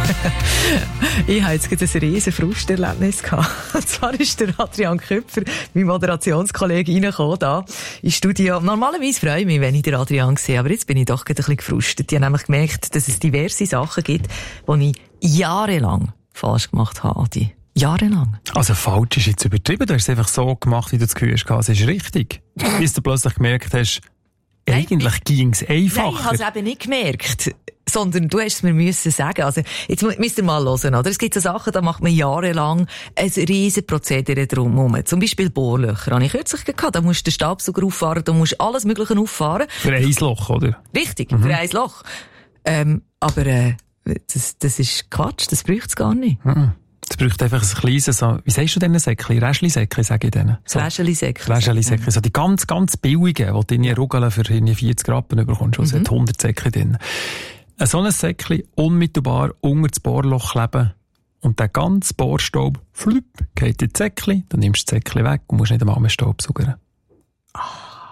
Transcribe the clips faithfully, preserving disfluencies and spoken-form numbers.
Ich hatte jetzt gerade ein riesen Frusterlebnis gehabt. Und zwar ist der Adrian Köpfer, mein Moderationskollege, reingekommen da ins Studio. Normalerweise freue ich mich, wenn ich den Adrian sehe, aber jetzt bin ich doch gerade ein bisschen gefrustet. Ich habe nämlich gemerkt, dass es diverse Sachen gibt, die ich jahrelang falsch gemacht habe, Adi. Jahrelang. Also falsch ist jetzt übertrieben. Du hast es einfach so gemacht, wie du das Gefühl hast. Es ist richtig. Bis du plötzlich gemerkt hast, Nein, eigentlich ging es einfacher. Nein, ich habe es eben nicht gemerkt. Sondern du hast es mir müssen sagen. Also, jetzt müsst ihr mal hören, oder? Es gibt so Sachen, da macht man jahrelang ein riesen Prozedere drumherum. Zum Beispiel Bohrlöcher. Habe ich kürzlich gehabt. Da musst du den Staubsauger auffahren, da musst du alles Mögliche auffahren. Für ein Loch, oder? Richtig, mhm. für ein Loch. Ähm, aber, äh, das, das ist Quatsch, das braucht es gar nicht. Mhm. Es braucht einfach ein kleines, so, wie sagst du denn Säckchen? Räschli-Säckchen, sage ich denen. So. Räschli-Säckchen. Räschli-Säckchen. So die ganz, ganz billigen, die du in Rugeln für vierzig Rappen bekommst. Also mhm. hat hundert Säckchen drin. Ein so ein Säckchen unmittelbar unter das Bohrloch kleben und der ganze Bohrstaub, flup, geht in das Säckchen, dann nimmst du das Säckchen weg und musst nicht einmal mehr Staubsaugern. Oh.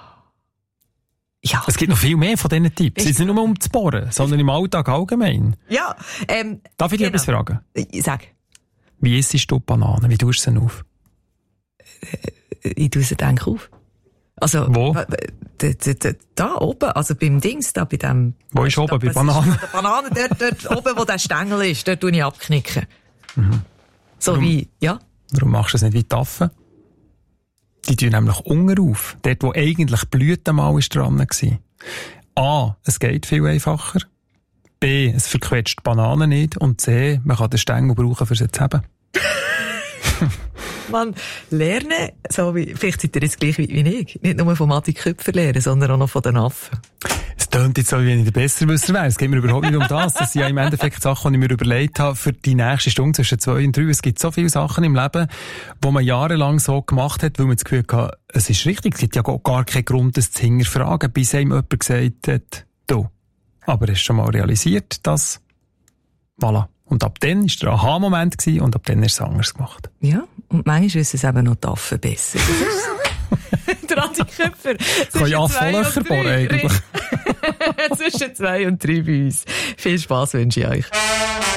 Ja. Es gibt noch viel mehr von diesen Tipps. Es ist nicht nur um zu bohren, sondern im Alltag allgemein. Ja, ähm. Darf ich dich genau. etwas fragen? Sag. Wie isst du Bananen? Wie tust du sie auf? Ich tue sie denke auf. Also, wo? Da, da, da oben, also beim Dings, da bei dem... Wo ist oben, bei Bananen? Bei der Banane, dort, dort oben, wo der Stängel ist, dort tue ich abknicken. Mhm. So warum, wie, ja. Warum machst du es nicht wie die Affen? Die tun nämlich unten auf. Dort, wo eigentlich Blüten mal dran war. A, es geht viel einfacher. B, es verquetscht Bananen nicht. Und C, man kann den Stängel brauchen, um sie zu haben. Man lernen, so wie, vielleicht seid ihr jetzt gleich wie ich, nicht nur von Adi Köpfer lernen, sondern auch noch von den Affen. Es tönt jetzt so, wie wenn ich der Besserwisser wäre. Es geht mir überhaupt nicht um das. Das sind ja im Endeffekt Sachen, die ich mir überlegt habe für die nächste Stunde zwischen zwei und drei. Es gibt so viele Sachen im Leben, die man jahrelang so gemacht hat, weil man das Gefühl hat, es ist richtig. Es gibt ja gar keinen Grund, das zu hinterfragen, bis einem jemand gesagt hat, du. Aber hast du schon mal realisiert, dass, voilà. Und ab dann war der Aha-Moment gewesen, und ab dann hast du es anders gemacht. Ja, und manchmal wissen es eben noch die Affen besser. Der Adi Köpfer. Kann ja Affenlöcher bohren, eigentlich. Zwischen zwei und drei bei uns. Viel Spass wünsche ich euch.